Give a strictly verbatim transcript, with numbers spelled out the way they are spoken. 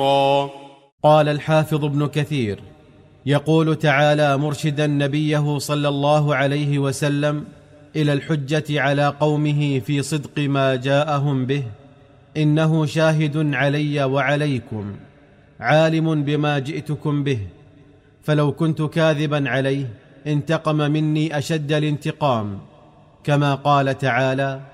قال الحافظ ابن كثير: يقول تعالى مرشدا نبيه صلى الله عليه وسلم إلى الحجة على قومه في صدق ما جاءهم به: إنه شاهد علي وعليكم، عالم بما جئتكم به، فلو كنت كاذبا عليه انتقم مني أشد الانتقام، كما قال تعالى: